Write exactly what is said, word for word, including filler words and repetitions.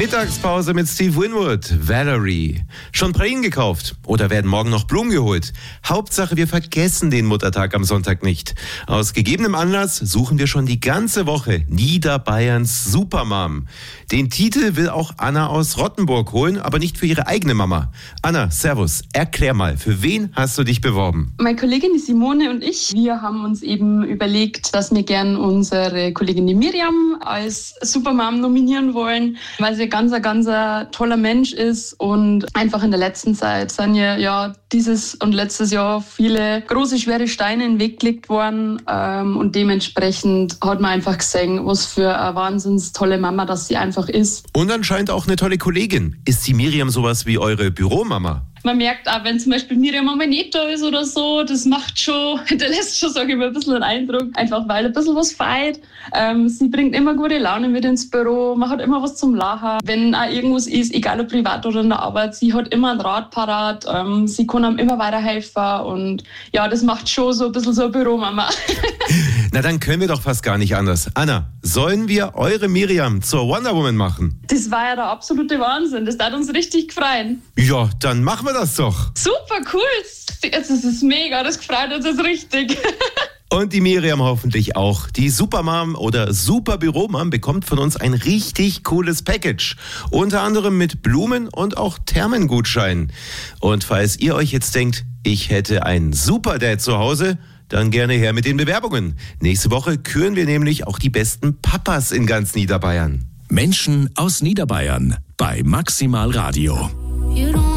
Mittagspause mit Steve Winwood, Valerie. Schon Pralinen gekauft oder werden morgen noch Blumen geholt? Hauptsache, wir vergessen den Muttertag am Sonntag nicht. Aus gegebenem Anlass suchen wir schon die ganze Woche Niederbayerns Supermom. Den Titel will auch Anna aus Rottenburg holen, aber nicht für ihre eigene Mama. Anna, servus, erklär mal, für wen hast du dich beworben? Meine Kollegin, die Simone und ich, wir haben uns eben überlegt, dass wir gern unsere Kollegin, die Miriam, als Supermom nominieren wollen, weil sie ganz, ein ganz ein toller Mensch ist und einfach in der letzten Zeit sind ja, ja dieses und letztes Jahr viele große, schwere Steine in den Weg gelegt worden ähm, und dementsprechend hat man einfach gesehen, was für eine wahnsinnig tolle Mama das sie einfach ist. Und anscheinend auch eine tolle Kollegin. Ist die Miriam sowas wie eure Büromama? Man merkt auch, wenn zum Beispiel Miriam mal nicht da ist oder so, das macht schon, hinterlässt schon, sage ich mal, ein bisschen einen Eindruck, einfach weil ein bisschen was feiert. Ähm, sie bringt immer gute Laune mit ins Büro, man hat immer was zum Lachen. Wenn auch irgendwas ist, egal ob privat oder in der Arbeit, sie hat immer ein Rat parat, ähm, sie kann einem immer weiterhelfen und ja, das macht schon so ein bisschen so eine Büromama. Na, dann können wir doch fast gar nicht anders. Anna, sollen wir eure Miriam zur Wonder Woman machen? Das war ja der absolute Wahnsinn, das hat uns richtig gefreut. Ja, dann machen wir das doch. Super cool, das ist mega, das gefreut uns jetzt richtig. Und die Miriam hoffentlich auch. Die Supermom oder Superbüromom bekommt von uns ein richtig cooles Package. Unter anderem mit Blumen und auch Thermengutscheinen. Und falls ihr euch jetzt denkt, ich hätte einen Superdad zu Hause, dann gerne her mit den Bewerbungen. Nächste Woche küren wir nämlich auch die besten Papas in ganz Niederbayern. Menschen aus Niederbayern bei Maximal Radio.